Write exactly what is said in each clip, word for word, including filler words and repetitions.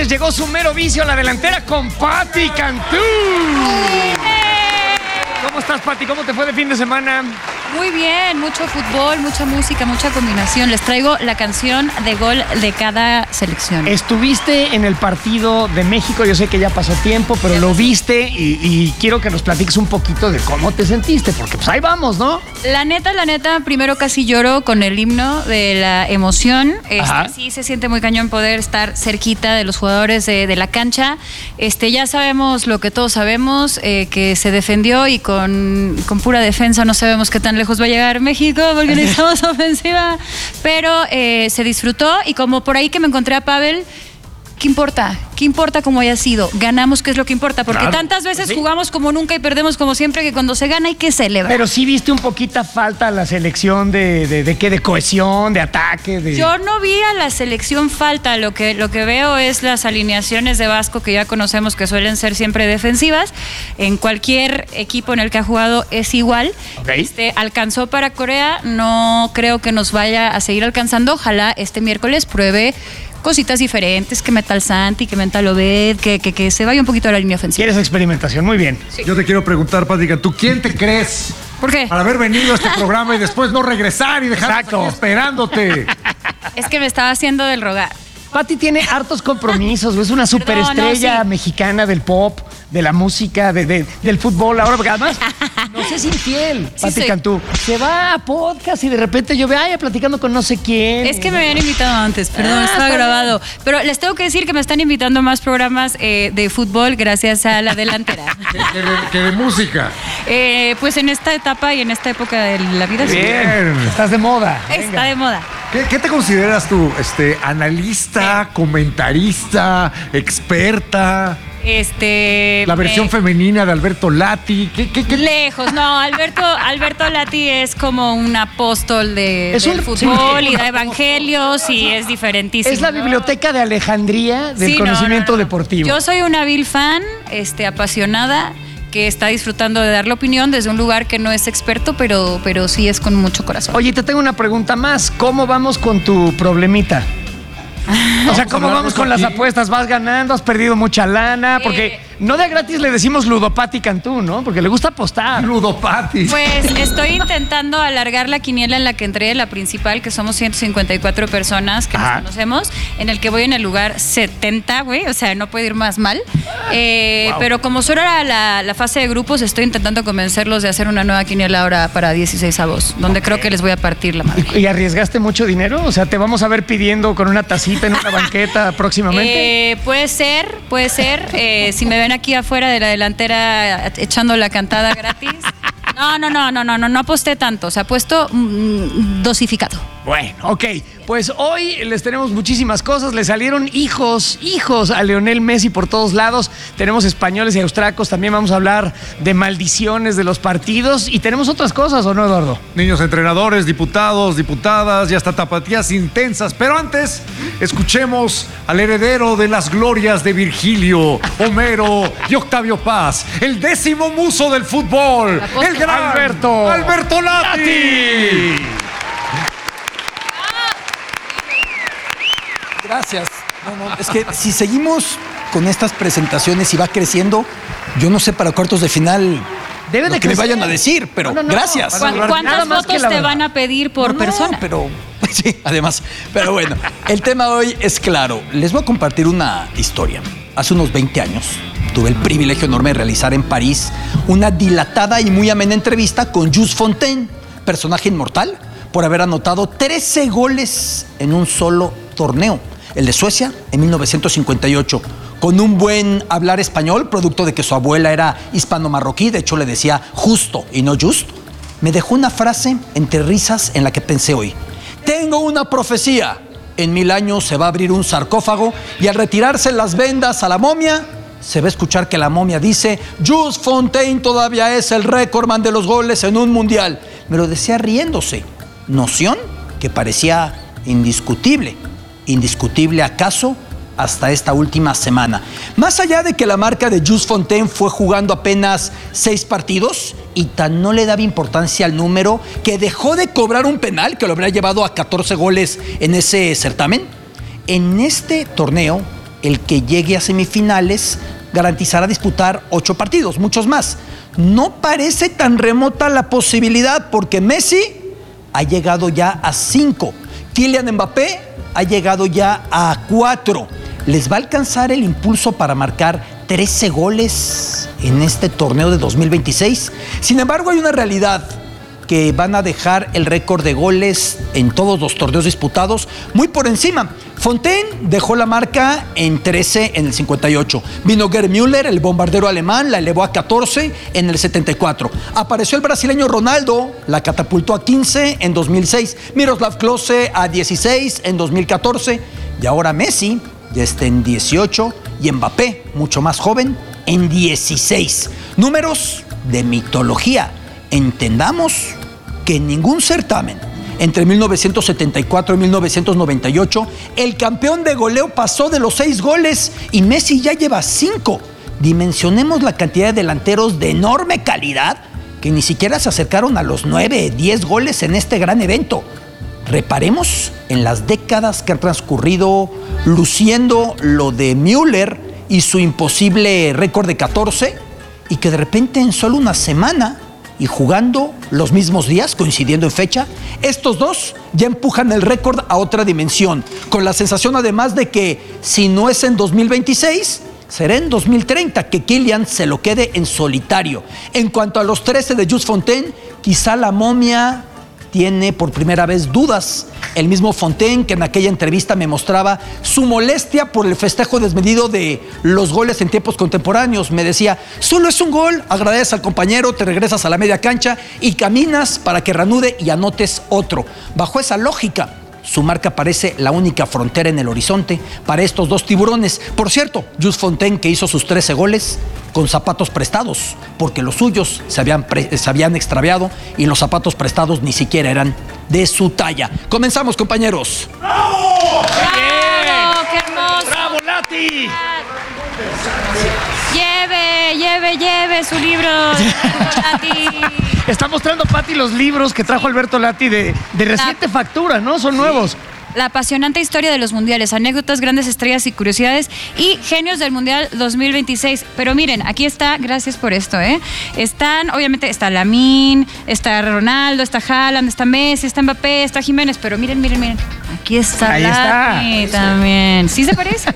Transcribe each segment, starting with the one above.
señores, llegó su mero vicio a la delantera con Pati Cantú. ¿Cómo estás, Pati? ¿Cómo te fue de fin de semana? Muy bien, mucho fútbol, mucha música, mucha combinación. Les traigo la canción de gol de cada selección. Estuviste en el partido de México, yo sé que ya pasó tiempo, pero lo viste y, y quiero que nos platiques un poquito de cómo te sentiste, porque pues ahí vamos, ¿no? La neta, la neta, primero casi lloro con el himno de la emoción. Este, sí se siente muy cañón poder estar cerquita de los jugadores de, de la cancha. Este, ya sabemos lo que todos sabemos, eh, que se defendió y con, con pura defensa no sabemos qué tan lejos va a llegar México porque necesitamos ofensiva, pero eh, se disfrutó y como por ahí que me encontré a Pavel, ¿qué importa? ¿Qué importa cómo haya sido? Ganamos, ¿qué es lo que importa? Porque claro, tantas veces ¿sí? jugamos como nunca y perdemos como siempre, que cuando se gana hay que celebrar. Pero sí viste un poquita falta a la selección de, de, de, ¿qué? De cohesión, de ataque. De... Yo no vi a la selección falta, lo que, lo que veo es las alineaciones de Vasco que ya conocemos que suelen ser siempre defensivas. En cualquier equipo en el que ha jugado es igual. Okay. Este, alcanzó para Corea, no creo que nos vaya a seguir alcanzando. Ojalá este miércoles pruebe cositas diferentes, que meta al Santi, que meta al Obed, que, que, que se vaya un poquito a la línea ofensiva. ¿Quieres experimentación? Muy bien. Sí. Yo te quiero preguntar, Pati Cantú, ¿quién te crees? ¿Por qué? Para haber venido a este programa y después no regresar y dejar aquí esperándote. Es que me estaba haciendo del rogar. Pati tiene hartos compromisos, es una superestrella no, sí. mexicana del pop, de la música, de, de, del fútbol. Ahora, porque además, no seas infiel, sí, Pati Cantú. Se va a podcast y de repente yo veo, ay, platicando con no sé quién. Es que me habían invitado antes, perdón, ah, estaba grabado. Bien. Pero les tengo que decir que me están invitando a más programas eh, de fútbol gracias a la delantera. ¿Que, que, de, que de música? Eh, pues en esta etapa y en esta época de la vida. Bien, sí. Estás de moda. Está Venga. de moda. ¿Qué, ¿Qué te consideras tú? Este, analista, comentarista, experta. Este. La versión eh, femenina de Alberto Lati. ¿Qué, qué, qué? Lejos, no. Alberto, Alberto Lati es como un apóstol de, es del un, fútbol sí, y da evangelios y es diferentísimo. Es la biblioteca de Alejandría del sí, conocimiento no, no, no. deportivo. Yo soy una vil fan, este, apasionada, que está disfrutando de dar la opinión desde un lugar que no es experto, pero, pero sí es con mucho corazón. Oye, te tengo una pregunta más. ¿Cómo vamos con tu problemita? O sea, ¿cómo vamos con las apuestas? ¿Vas ganando? ¿Has perdido mucha lana? Porque eh, no de gratis le decimos Ludopati Cantú, ¿no? Porque le gusta apostar. Ludopati. Pues estoy intentando alargar la quiniela en la que entré, la principal, que somos ciento cincuenta y cuatro personas que Ajá. nos conocemos, en el que voy en el lugar setenta, güey, o sea, no puede ir más mal. Eh, wow. Pero como solo era la, la fase de grupos, estoy intentando convencerlos de hacer una nueva quiniela ahora para dieciséis avos, donde okay. creo que les voy a partir la madre. ¿Y, ¿Y arriesgaste mucho dinero? O sea, ¿te vamos a ver pidiendo con una tacita en una banqueta próximamente? Eh, puede ser, puede ser. Eh, si me ven aquí afuera de la delantera echando la cantada gratis. No, no, no, no, no, no, no aposté tanto. O sea, apuesto mmm, dosificado. Bueno, ok. Pues hoy les tenemos muchísimas cosas. Le salieron hijos, hijos a Lionel Messi por todos lados. Tenemos españoles y austriacos. También vamos a hablar de maldiciones de los partidos. Y tenemos otras cosas, ¿o no, Eduardo? Niños entrenadores, diputados, diputadas y hasta tapatías intensas. Pero antes, escuchemos al heredero de las glorias de Virgilio, Homero y Octavio Paz. El décimo muso del fútbol. El gran Alberto. Alberto Lati. Lati. Gracias. No, no, es que si seguimos con estas presentaciones y va creciendo, yo no sé para cuartos de final Debe lo de que crecer. me vayan a decir, pero no, no, no. gracias. ¿Cuántas fotos te van a pedir por no, persona? No, pero sí, además. Pero bueno, el tema hoy es claro. Les voy a compartir una historia. Hace unos veinte años tuve el privilegio enorme de realizar en París una dilatada y muy amena entrevista con Jules Fontaine, personaje inmortal, por haber anotado trece goles en un solo torneo. El de Suecia en mil novecientos cincuenta y ocho, con un buen hablar español, producto de que su abuela era hispano-marroquí, de hecho le decía justo y no just, me dejó una frase entre risas en la que pensé hoy. Tengo una profecía, en mil años se va a abrir un sarcófago y al retirarse las vendas a la momia, se va a escuchar que la momia dice, Jules Fontaine todavía es el récordman de los goles en un mundial. Me lo decía riéndose, noción que parecía indiscutible. Indiscutible acaso hasta esta última semana. Más allá de que la marca de Jules Fontaine fue jugando apenas seis partidos y tan no le daba importancia al número que dejó de cobrar un penal que lo habría llevado a catorce goles en ese certamen. En este torneo el que llegue a semifinales garantizará disputar ocho partidos, muchos más. No parece tan remota la posibilidad porque Messi ha llegado ya a cinco. Kylian Mbappé ha llegado ya a cuatro. ¿Les va a alcanzar el impulso para marcar trece goles en este torneo de dos mil veintiséis? Sin embargo, hay una realidad, que van a dejar el récord de goles en todos los torneos disputados muy por encima. Fontaine dejó la marca en trece en el cincuenta y ocho. Vino Gerd Müller, el bombardero alemán, la elevó a catorce en el setenta y cuatro. Apareció el brasileño Ronaldo, la catapultó a quince en dos mil seis. Miroslav Klose a dieciséis en dos mil catorce. Y ahora Messi ya está en dieciocho y Mbappé, mucho más joven, en dieciséis. Números de mitología. Entendamos que en ningún certamen entre mil novecientos setenta y cuatro y mil novecientos noventa y ocho el campeón de goleo pasó de los seis goles y Messi ya lleva cinco. Dimensionemos la cantidad de delanteros de enorme calidad que ni siquiera se acercaron a los nueve, diez goles en este gran evento. Reparemos en las décadas que han transcurrido luciendo lo de Müller y su imposible récord de catorce y que de repente en solo una semana y jugando los mismos días, coincidiendo en fecha, estos dos ya empujan el récord a otra dimensión, con la sensación además de que si no es en dos mil veintiséis, será en dos mil treinta que Kylian se lo quede en solitario. En cuanto a los trece de Jules Fontaine, quizá la momia tiene por primera vez dudas. El mismo Fontaine, que en aquella entrevista me mostraba su molestia por el festejo desmedido de los goles en tiempos contemporáneos. Me decía, solo es un gol, agradeces al compañero, te regresas a la media cancha y caminas para que reanude y anotes otro. Bajo esa lógica, su marca parece la única frontera en el horizonte para estos dos tiburones. Por cierto, Jules Fontaine, que hizo sus trece goles con zapatos prestados, porque los suyos se habían, pre- se habían extraviado y los zapatos prestados ni siquiera eran de su talla. Comenzamos, compañeros. ¡Bravo! ¡Qué hermoso! ¡Bravo, Lati! Lleve, lleve, lleve su libro, Lati. Está mostrando Pati los libros que trajo Alberto Lati de, de reciente La- factura, ¿no? Son nuevos. La apasionante historia de los mundiales, anécdotas, grandes estrellas y curiosidades y genios del Mundial dos mil veintiséis. Pero miren, aquí está, gracias por esto, ¿eh? Están, obviamente, está Lamine, está Ronaldo, está Haaland, está Messi, está Mbappé, está Jiménez, pero miren, miren, miren. Aquí está Ahí Lati está. también. ¿Sí se parece?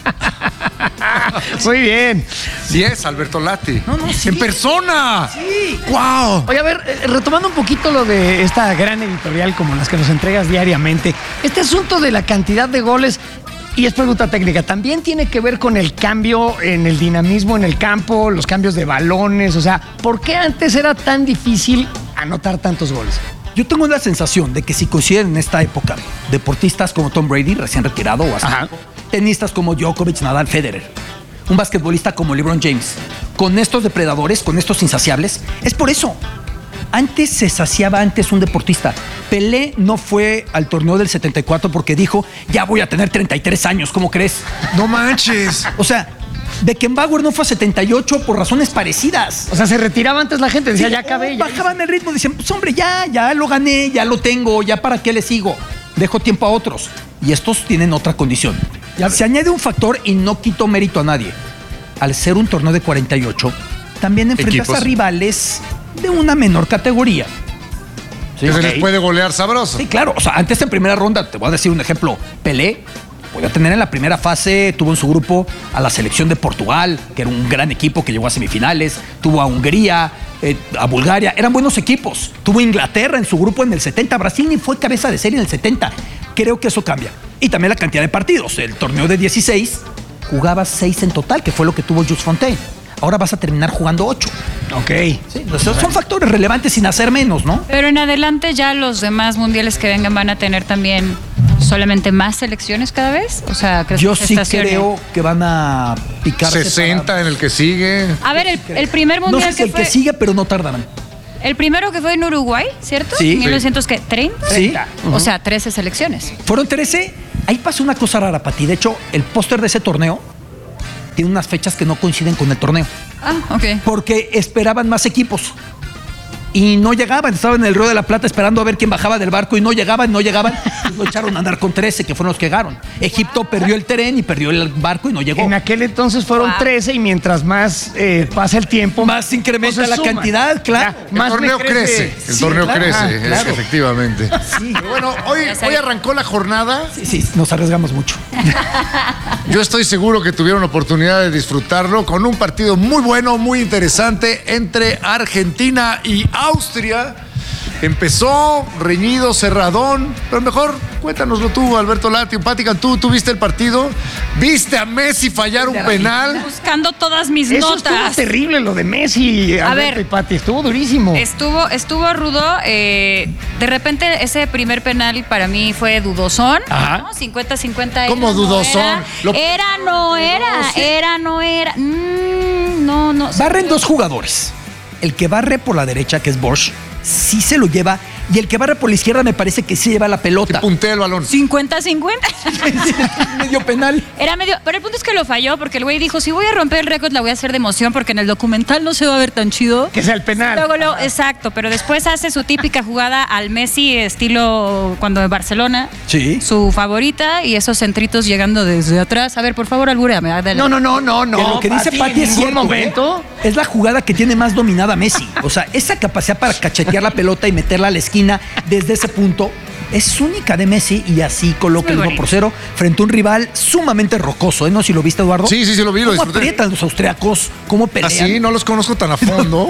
Muy bien. Sí es, Alberto Lati. No, no, sí. ¡En persona! Sí. ¡Wow! Oye, a ver, eh, retomando un poquito lo de esta gran editorial como las que nos entregas diariamente, este asunto de la cantidad de goles, y es pregunta técnica, ¿también tiene que ver con el cambio en el dinamismo en el campo, los cambios de balones? O sea, ¿por qué antes era tan difícil anotar tantos goles? Yo tengo la sensación de que si coinciden en esta época deportistas como Tom Brady, recién retirado o así, Ajá. tenistas como Djokovic, Nadal, Federer, un basquetbolista como LeBron James, con estos depredadores, con estos insaciables, es por eso. Antes se saciaba antes un deportista. Pelé no fue al torneo del setenta y cuatro porque dijo, ya voy a tener treinta y tres años, ¿cómo crees? ¡No manches! O sea, Beckenbauer no fue a setenta y ocho por razones parecidas. O sea, se retiraba antes la gente, decía, Sí, ya acabé. Ya bajaban el ritmo, decían, pues hombre, ya, ya lo gané, ya lo tengo, ya para qué le sigo. Dejo tiempo a otros. Y estos tienen otra condición. Ya- Se añade un factor y no quito mérito a nadie. Al ser un torneo de cuarenta y ocho, también enfrentas Equipos. a rivales de una menor categoría. Que se ok. les puede golear sabroso. Sí, claro. O sea, antes en primera ronda, te voy a decir un ejemplo. Pelé podía tener en la primera fase, tuvo en su grupo a la selección de Portugal, que era un gran equipo que llegó a semifinales. Tuvo a Hungría, eh, a Bulgaria. Eran buenos equipos. Tuvo Inglaterra en su grupo en el setenta. Brasil ni fue cabeza de serie en el setenta. Creo que eso cambia. Y también la cantidad de partidos. El torneo de dieciséis jugaba seis en total, que fue lo que tuvo Jules Fontaine. Ahora vas a terminar jugando ocho. Ok. Sí, o sea, son factores relevantes sin hacer menos, ¿no? Pero en adelante ya los demás mundiales que vengan van a tener también solamente más selecciones cada vez. O sea, ¿crees Yo que se sí estacione? creo que van a picarse. sesenta para- en el que sigue. A ver, el, el primer No mundial sé si que el fue. que sigue, pero no tardarán. El primero que fue en Uruguay, ¿cierto? Sí. mil novecientos treinta. Sí. O sea, trece selecciones. Fueron trece. Ahí pasó una cosa rara, Pati. De hecho, el póster de ese torneo tiene unas fechas que no coinciden con el torneo. Ah, ok. Porque esperaban más equipos. y no llegaban. Estaban en el Río de la Plata esperando a ver quién bajaba del barco y no llegaban, no llegaban. Lo echaron a andar con trece, que fueron los que llegaron. Egipto wow. perdió el tren y perdió el barco y no llegó. En aquel entonces fueron wow. trece y mientras más eh, pasa el tiempo, más se incrementa pues la suma. cantidad, claro. Ya, más el torneo crece. crece. El sí, torneo claro. crece, ah, claro. efectivamente. Sí. Pero bueno, hoy, hoy arrancó la jornada. Sí, sí, nos arriesgamos mucho. Yo estoy seguro que tuvieron oportunidad de disfrutarlo con un partido muy bueno, muy interesante entre Argentina y Austria. Empezó reñido, cerradón, pero mejor cuéntanoslo tú, Alberto Lati. Pati Cantú, ¿tú viste el partido? ¿Viste a Messi fallar un penal? Buscando todas mis Eso notas. Estuvo terrible lo de Messi, a Alberto ver, y Pati, estuvo durísimo. Estuvo, estuvo rudo. Eh, de repente ese primer penal para mí fue dudosón, ¿no? cincuenta cincuenta. ¿Cómo dudosón? Era, Lo... era, no era, era, no era. Mm, no, no. Barren dos jugadores. El que barre por la derecha, que es Bosch, sí se lo lleva, y el que barra por la izquierda me parece que sí lleva la pelota. Que puntea el balón. cincuenta cincuenta. Medio penal. Era medio, pero el punto es que lo falló porque el güey dijo, si voy a romper el récord la voy a hacer de emoción porque en el documental no se va a ver tan chido. Que sea el penal. Luego, luego, exacto, pero después hace su típica jugada al Messi estilo cuando en Barcelona. Sí. Su favorita y esos centritos llegando desde atrás. A ver, por favor, albúreame. No, no, no, no, no. Que lo que dice Pati es cierto, momento. ¿eh? Es la jugada que tiene más dominada Messi. O sea, esa capacidad para cachetear la pelota y meterla a la esquina desde ese punto es única de Messi, y así coloca el uno por cero frente a un rival sumamente rocoso, ¿eh? ¿No? Si lo viste, Eduardo. Sí, sí, sí lo vi, lo ¿Cómo disfruté. aprietan los austriacos? ¿Cómo pelean? Así, no los conozco tan a fondo.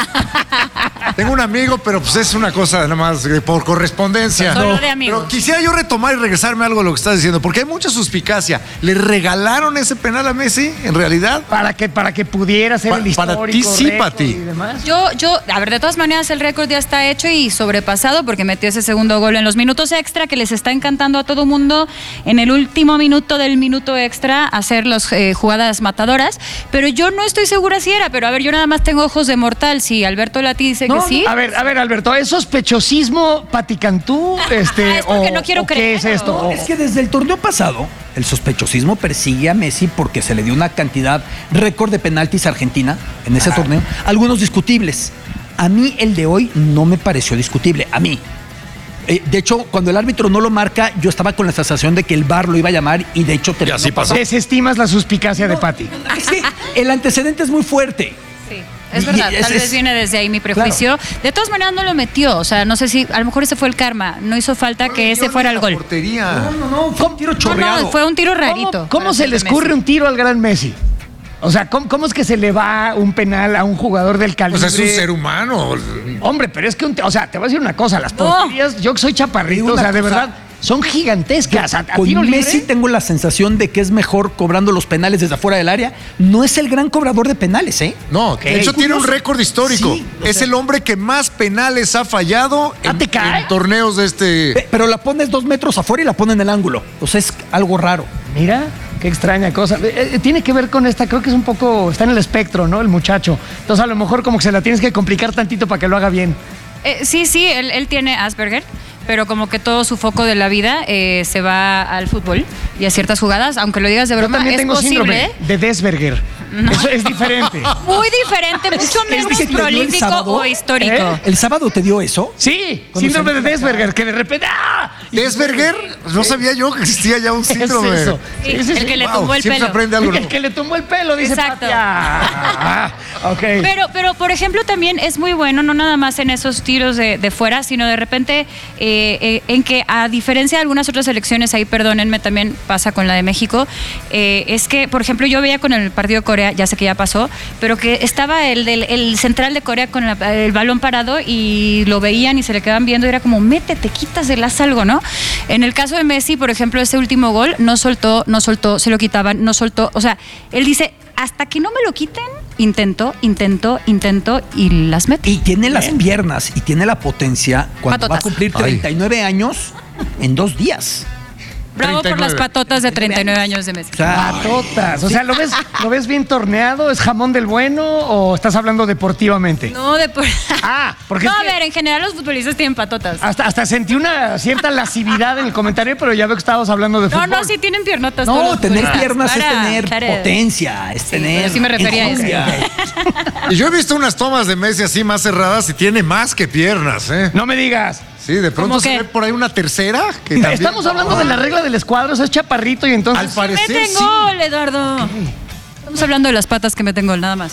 Tengo un amigo, pero pues es una cosa nada más por correspondencia. Solo no, de amigos. Pero quisiera yo retomar y regresarme a algo de lo que estás diciendo, porque hay mucha suspicacia. ¿Le regalaron ese penal a Messi, en realidad? Para que, para que pudiera ser pa el histórico. Para ti sí, Pati. Yo, yo, a ver, de todas maneras el récord ya está hecho y sobrepasado porque metió ese segundo gol en los minutos extra, que les está encantando a todo mundo en el último minuto del minuto extra hacer las eh, jugadas matadoras, pero yo no estoy segura si era, pero a ver, yo nada más tengo ojos de mortal. Si Alberto Lati dice no, que sí. A ver, a ver, Alberto, ¿es sospechosismo Pati Cantú? Este, ah, es porque o, no quiero o creer. ¿Qué es esto? No, es que desde el torneo pasado el sospechosismo persigue a Messi porque se le dio una cantidad récord de penaltis a Argentina en ese ah. torneo, algunos discutibles. A mí el de hoy no me pareció discutible, a mí. Eh, de hecho, cuando el árbitro no lo marca, yo estaba con la sensación de que el V A R lo iba a llamar y de hecho terminó. Así pasó. Desestimas la suspicacia no, de Pati. Es que el antecedente es muy fuerte. Sí. Es verdad, es, tal vez es, viene desde ahí mi prejuicio. Claro. De todas maneras no lo metió, o sea, no sé si, a lo mejor ese fue el karma, no hizo falta no, que ese fuera el gol. Portería. No, no, no, fue un tiro chorreado. No, no, fue un tiro rarito. ¿Cómo, cómo se le escurre un tiro al gran Messi? O sea, ¿cómo, ¿cómo es que se le va un penal a un jugador del calibre? O sea, es un ser humano. Hombre, pero es que, un, o sea, te voy a decir una cosa, las porterías, no. yo que soy chaparrito, o sea, de verdad, son gigantescas. A, a con tiro Messi libre, tengo la sensación de que es mejor cobrando los penales desde afuera del área. No es el gran cobrador de penales, ¿eh? No, okay. De hecho tiene un récord histórico. Sí, es sea, el hombre que más penales ha fallado en, en torneos de este... Pero la pones dos metros afuera y la pone en el ángulo. O sea, es algo raro. Mira, qué extraña cosa. Eh, tiene que ver con esta, creo que es un poco, está en el espectro, ¿no? El muchacho. Entonces a lo mejor como que se la tienes que complicar tantito para que lo haga bien. Eh, sí, sí, él, él tiene Asperger, pero como que todo su foco de la vida eh, se va al fútbol y a ciertas jugadas, aunque lo digas de broma, yo también es tengo posible. Síndrome de Desberger. No. Eso es diferente. Muy diferente, mucho menos prolífico o histórico. ¿Eh? ¿El sábado te dio eso? Sí, síndrome de Desberger, que de repente... ¡ah! ¿Desberger? No sabía yo que existía ya un síndrome. Es eso. Sí, sí, sí, el que le tumbó wow, el pelo. Aprende algo el que le tumbó el pelo, dice Exacto. Ah, okay. Pero, pero, por ejemplo, también es muy bueno, no nada más en esos tiros de, de fuera, sino de repente eh, eh, en que, a diferencia de algunas otras selecciones, ahí perdónenme, también pasa con la de México, eh, es que, por ejemplo, yo veía con el partido de Corea, ya sé que ya pasó, pero que estaba el, del, el central de Corea con la, el balón parado y lo veían y se le quedaban viendo y era como, métete, quítaselas algo, ¿no? En el caso de Messi, por ejemplo, ese último gol, no soltó, no soltó, se lo quitaban, no soltó, o sea, él dice, hasta que no me lo quiten, intentó, intentó, intentó y las mete. Y tiene las piernas y tiene la potencia cuando Patotas. Va a cumplir treinta y nueve Ay. Años en dos días. Bravo por las patotas de treinta y nueve años de Messi. Patotas. O sea, ¿lo ves, ¿lo ves bien torneado? ¿Es jamón del bueno o estás hablando deportivamente? No, de por... Ah, porque No, es a que ver, en general los futbolistas tienen patotas. hasta, hasta sentí una cierta lascividad en el comentario, pero ya veo que estabas hablando de No, fútbol. no, sí tienen piernotas. todos No, los tener futbolistas. piernas es Para, tener para. potencia, es tener... pero sí me refería a eso. enjundia. Y yo he visto unas tomas de Messi así más cerradas y tiene más que piernas, ¿eh? No me digas. Sí, de pronto ¿Cómo se qué? ve por ahí una tercera. Que también- Estamos hablando de la regla del escuadro, es chaparrito y entonces... Al parecer Meten sí. gol, Eduardo. Estamos hablando de las patas que meten gol, nada más.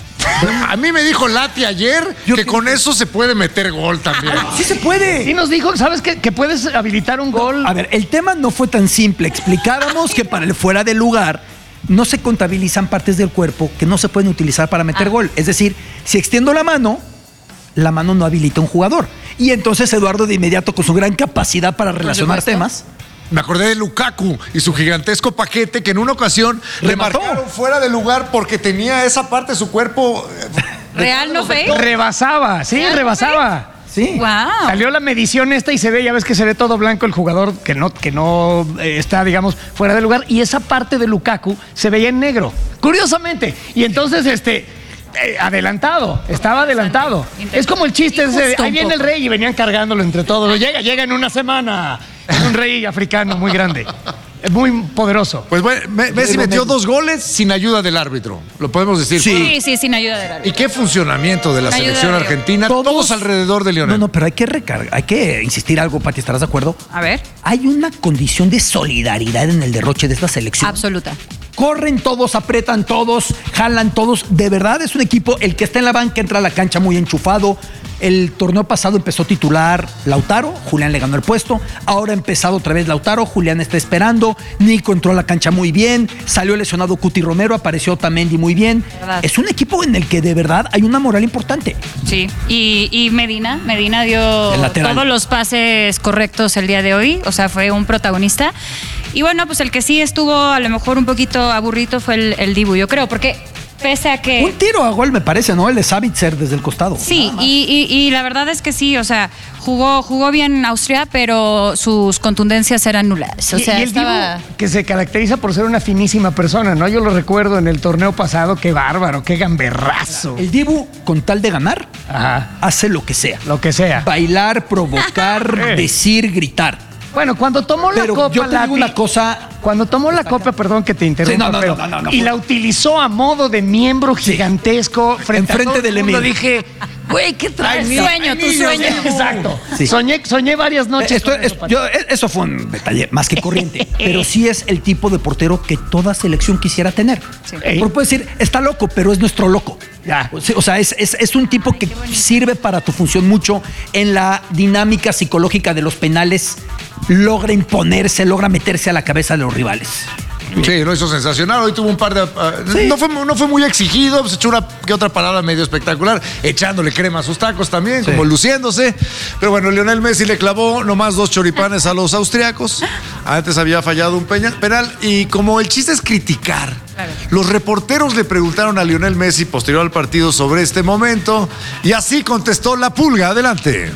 A mí me dijo Lati ayer Yo que que- con eso se puede meter gol también. Sí se puede. Sí nos dijo, ¿sabes qué? Que puedes habilitar un gol. A ver, el tema no fue tan simple. Explicábamos que para el fuera de lugar no se contabilizan partes del cuerpo que no se pueden utilizar para meter Ah. gol. Es decir, si extiendo la mano, la mano no habilita a un jugador. Y entonces Eduardo de inmediato, con su gran capacidad para relacionar supuesto. temas, Me acordé de Lukaku y su gigantesco paquete que en una ocasión le Remató. marcaron fuera de lugar porque tenía esa parte de su cuerpo. eh, ¿Real, no fake? Rebasaba, sí, ¿Real, rebasaba. sí. Wow. Salió la medición esta y se ve, ya ves que se ve todo blanco el jugador que no, que no eh, está, digamos, fuera de lugar. Y esa parte de Lukaku se veía en negro, curiosamente. Y entonces, este, eh, adelantado, estaba adelantado. Interesante. Es como el chiste ese, Injusto ahí un viene el poco. rey y venían cargándolo entre todos. Llega, llega en una semana. Es un rey africano muy grande, es muy poderoso. Pues bueno, Me- Messi metió dos goles sin ayuda del árbitro. Lo podemos decir. Sí, sí, sin ayuda de ¿Y qué funcionamiento de la Ayuda selección de- argentina? Todos, alrededor de Lionel. No, no, pero hay que recargar, hay que insistir algo, Pati, ¿estarás de acuerdo? A ver, Hay una condición de solidaridad en el derroche de esta selección. absoluta. Corren todos, apretan todos, jalan todos. De verdad es un equipo, el que está en la banca entra a la cancha muy enchufado. El torneo pasado empezó titular Lautaro, Julián le ganó el puesto. Ahora ha empezado otra vez Lautaro, Julián está esperando. Nico entró a la cancha muy bien. Salió lesionado Cuti Romero, apareció Otamendi muy bien. Verdad. Es un equipo en el que de verdad hay una moral importante. Sí, y, y Medina, Medina dio El lateral. todos los pases correctos el día de hoy, o sea, fue un protagonista. Y bueno, pues el que sí estuvo a lo mejor un poquito aburrido fue el, el Dibu, yo creo, porque pese a que... Un tiro a gol me parece, ¿no? El de Savitzer desde el costado. Sí, y, y- y la verdad es que sí, o sea, jugó, jugó bien Austria, pero sus contundencias eran nulas. O Y- sea, y el estaba... Dibu, que se caracteriza por ser una finísima persona, ¿no? Yo lo recuerdo en el torneo pasado, qué bárbaro, qué gamberrazo. El Dibu, con tal de ganar, Ajá, hace lo que sea. lo que sea. Bailar, provocar, Eh. decir, gritar. Bueno, cuando tomó la Pero copa, yo te digo Lati, una cosa. Cuando tomó la copa, perdón que te interrumpa, Sí, no, no, pero- no, no, no, y no. la utilizó a modo de miembro gigantesco frente, Enfrente a todo el del mundo, emir. dije, güey, ¿qué traes? Tu sueño, tu sueño. Exacto. Sí. Soñé, soñé varias noches. Esto- con eso, es- Pati. yo- e- eso fue un detalle más que corriente. Pero sí es el tipo de portero que toda selección quisiera tener. Sí. Porque puedes decir, está loco, pero es nuestro loco. Ya. O sea, o sea, es, es- es un tipo que sirve para tu función mucho en la dinámica psicológica de los penales. Logra imponerse, logra meterse a la cabeza de los rivales. Sí, lo hizo sensacional. Hoy tuvo un par de. ah, Sí. no, fue, no fue muy exigido, pues echó una que otra palabra medio espectacular, echándole crema a sus tacos también, Sí. como luciéndose. Pero bueno, Lionel Messi le clavó nomás dos choripanes a los austriacos. Antes había fallado un peña- penal. Y como el chiste es criticar, Claro. los reporteros le preguntaron a Lionel Messi posterior al partido sobre este momento. Y así contestó la pulga. Adelante.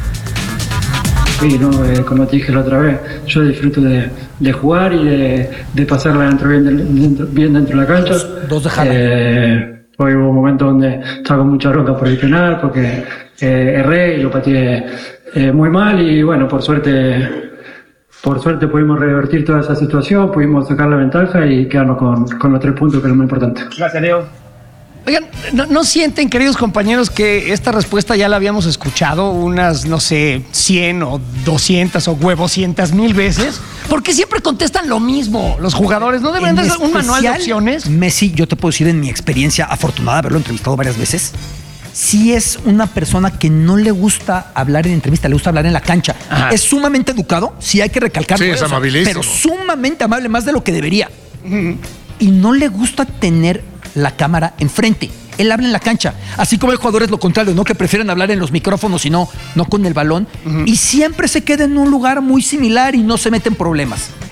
Sí, no, eh, como te dije la otra vez, yo disfruto de, de jugar y de, de pasarla dentro, bien, del- dentro, bien dentro de la cancha. Dos de Haaland. Eh, hoy hubo un momento donde estaba con mucha bronca por el penal, porque eh, erré y lo pateé eh, muy mal y bueno, por suerte, por suerte pudimos revertir toda esa situación, pudimos sacar la ventaja y quedarnos con, con los tres puntos, que es lo más importante. Gracias, Leo. Oigan, ¿no, ¿no sienten, queridos compañeros, que esta respuesta ya la habíamos escuchado unas, no sé, cien o doscientas o huevocientas mil veces? Porque siempre contestan lo mismo los jugadores. ¿No deberían En de ser un manual de especial, opciones? Messi, yo te puedo decir en mi experiencia afortunada, haberlo entrevistado varias veces, sí es una persona que no le gusta hablar en entrevista, le gusta hablar en la cancha. Ajá. Es sumamente educado, sí hay que recalcarlo. Sí, es eso, amabilísimo. pero sumamente amable, más de lo que debería. Y no le gusta tener la cámara enfrente. Él habla en la cancha, así como hay jugadores lo contrario, ¿no? Que prefieren hablar en los micrófonos y no, no con el balón. Y siempre se queda en un lugar muy similar y no se mete en problemas.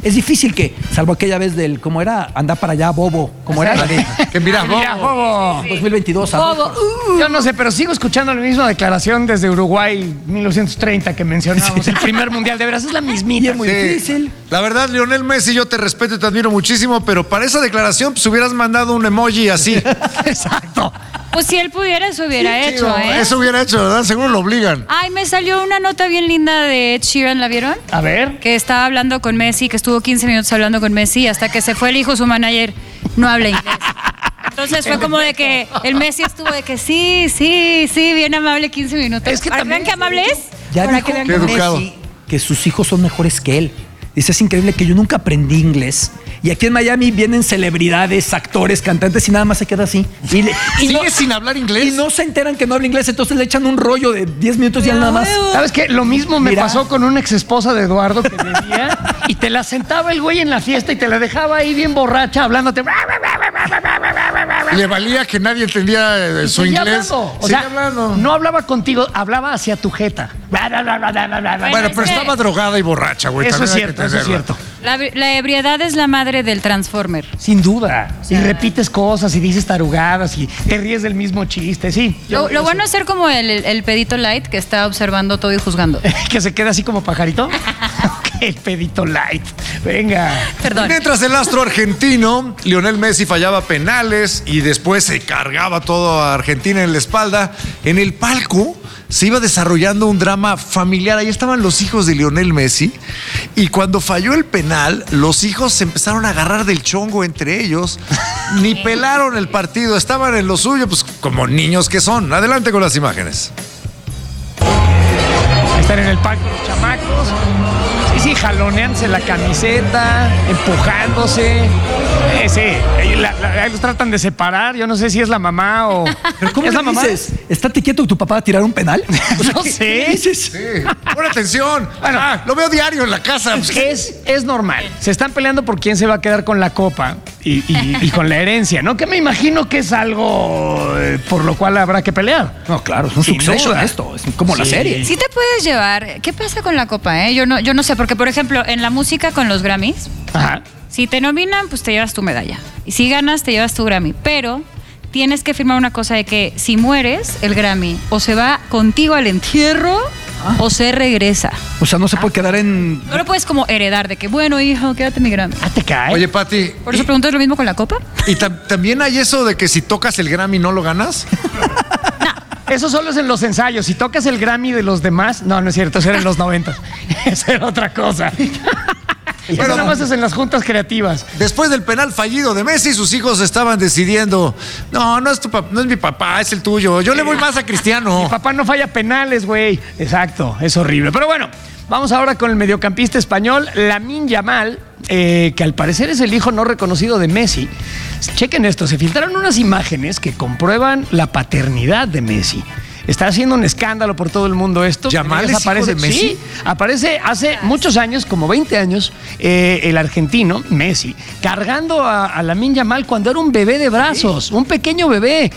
es difícil que, salvo aquella vez del, ¿cómo era? Anda para allá, Bobo. ¿Cómo era? La de, que mira, Bobo. Mira, Bobo. dos mil veintidós. Bobo. Uh, Yo no sé, pero sigo escuchando la misma declaración desde Uruguay mil novecientos treinta que mencionamos. El primer mundial, de veras, es la mismita. muy Sí. difícil. La verdad, Lionel Messi, yo te respeto y te admiro muchísimo, pero para esa declaración pues hubieras mandado un emoji así. Exacto. Pues si él pudiera, eso hubiera hecho, Digo, ¿eh? Eso hubiera hecho, ¿verdad? Seguro lo obligan. Ay, me salió una nota bien linda de Ed Sheeran, ¿la vieron? A ver. Que estaba hablando con Messi, que estuvo quince minutos hablando con Messi, hasta que se fue el hijo, su manager, no habla inglés. Entonces fue como de que el Messi estuvo de que sí, sí, sí, bien amable quince minutos. Es que Para también- vean que amable es. Ya Para dijo que vean Qué que- educado. Messi que sus hijos son mejores que él. Dice, es increíble que yo nunca aprendí inglés. Y aquí en Miami vienen celebridades, actores, cantantes y nada más se queda así. Y, le- y ¿Sigue no, sin hablar inglés? y no se enteran que no habla inglés, entonces le echan un rollo de diez minutos y ya nada más. ¿Sabes qué? Lo mismo me Mira. pasó con una ex esposa de Eduardo que bebía y te la sentaba el güey en la fiesta y te la dejaba ahí bien borracha hablándote. Le valía que nadie entendía eh, su Seguía inglés. hablando. O Seguía sea, hablando. no hablaba contigo, hablaba hacia tu jeta. Bueno, pero es que- estaba drogada y borracha, güey. Eso es también hay que cierto, eso es entenderla. cierto. La, la ebriedad es la madre del Transformer. Sin duda. Y repites cosas y dices tarugadas y te ríes del mismo chiste, sí. Lo, Yo- lo bueno es ser como el, el pedito light que está observando todo y juzgando. que se queda así como pajarito. Ok, el pedito light. Venga. Perdón. Mientras el astro argentino, Lionel Messi, fallaba penales y después se cargaba todo a Argentina en la espalda, en el palco se iba desarrollando un drama familiar. Ahí estaban los hijos de Lionel Messi y cuando falló el penal, los hijos se empezaron a agarrar del chongo entre ellos. Ni pelaron el partido, estaban en lo suyo, pues como niños que son. Adelante con las imágenes. Están en el palco los chamacos. Sí, sí, jaloneándose la camiseta, empujándose. Eh, sí, ahí la- la- ahí los tratan de separar. Yo no sé si es la mamá o. ¿Pero cómo ¿Es le la mamá? dices? ¿Estate quieto que tu papá va a tirar un penal? O sea, No ¿qué- sé. qué dices? Sí, pon atención. Bueno. Ah, lo veo diario en la casa. Pues, Es, es normal. Se están peleando por quién se va a quedar con la copa y, y- y con la herencia, ¿no? Que me imagino que es algo eh, por lo cual habrá que pelear. No, claro, es un Sin suceso duda. esto. Es como la Sí. serie. Sí te puedes llevar. ¿Qué pasa con la copa, eh? Yo no, yo no sé, porque por ejemplo, en la música con los Grammys, Ajá. si te nominan, pues te llevas tu medalla. Y si ganas, te llevas tu Grammy. Pero tienes que firmar una cosa de que si mueres, el Grammy o se va contigo al entierro o se regresa. O sea, no se puede quedar en... No lo puedes como heredar de que, bueno, hijo, quédate mi Grammy. Ah, te cae. Oye, Pati, Por eso pregunto, ¿es lo mismo con la copa? ¿y tam- también hay eso de que si tocas el Grammy no lo ganas? Eso solo es en los ensayos. Si tocas el Grammy de los demás, no, no es cierto, eso era en los noventas. Eso era otra cosa. Eso Bueno, nada más es en las juntas creativas. Después del penal fallido de Messi, sus hijos estaban decidiendo, no, no es, tu pap- no es mi papá, es el tuyo. Yo le voy más a Cristiano. Papá no falla penales, güey. Exacto, es horrible. Pero bueno, vamos ahora con el mediocampista español, Lamine Yamal, eh, que al parecer es el hijo no reconocido de Messi. Chequen esto, se filtraron unas imágenes que comprueban la paternidad de Messi. Está haciendo un escándalo por todo el mundo esto. ¿Yamal Ellas es hijo de Messi? Sí, aparece hace muchos años, como veinte años, eh, el argentino, Messi, cargando a, a Lamine Yamal cuando era un bebé de brazos, un pequeño bebé.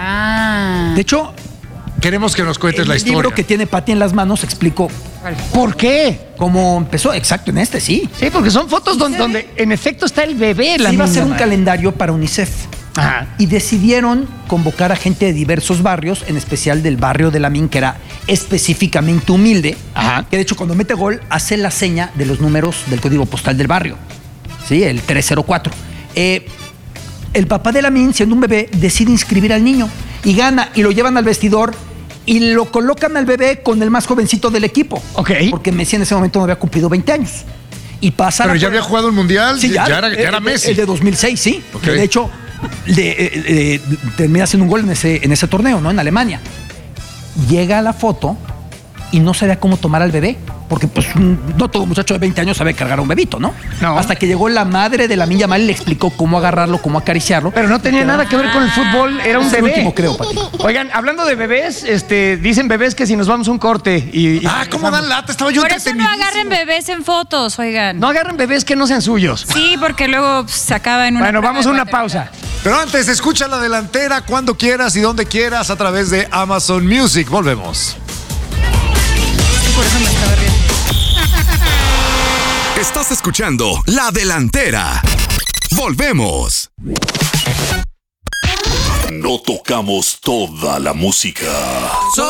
Ah. De hecho, Queremos que nos cuentes el la historia. libro que tiene Pati en las manos explico ¿Por qué? cómo empezó. Exacto, en este, sí. Sí, porque son fotos donde, donde en efecto está el bebé. Se Lamine iba a hacer un Yamal. calendario para UNICEF. Ajá. Y decidieron convocar a gente de diversos barrios, en especial del barrio de Lamine, que era específicamente humilde. Ajá. Que de hecho, cuando mete gol, hace la seña de los números del código postal del barrio. Sí, el tres cero cuatro. Eh, el papá de Lamine, siendo un bebé, decide inscribir al niño y gana y lo llevan al vestidor y lo colocan al bebé con el más jovencito del equipo. Ok. Porque Messi en ese momento no había cumplido veinte años. Y pasa Pero la ya prueba. había jugado el Mundial, Sí, ya, ya, era, ya era el- Messi. El de dos mil seis, sí. Ok. De hecho, de, eh, eh, termina haciendo un gol en ese, en ese torneo, ¿no? En Alemania. Llega la foto y no sabía cómo tomar al bebé. Porque, pues, no todo muchacho de veinte años sabe cargar a un bebito, ¿no? No. Hasta que llegó la madre de Lamine Yamal y le explicó cómo agarrarlo, cómo acariciarlo. Pero no tenía nada que ver con el fútbol, era un Es el bebé. último, creo, Pati. Oigan, hablando de bebés, este, dicen bebés que si nos vamos a un corte y. y- Ah, ¿cómo dan lata? Estaba yo Por eso no entretenidísimo. agarren bebés en fotos, oigan. No agarren bebés que no sean suyos. Sí, porque luego pues, se acaba en una. Bueno, prueba vamos de a una paternidad. pausa. Pero antes, escucha la delantera cuando quieras y donde quieras a través de Amazon Music. Volvemos. Por eso me estaba riendo. Estás Estás escuchando La Delantera. Volvemos. No tocamos toda la música.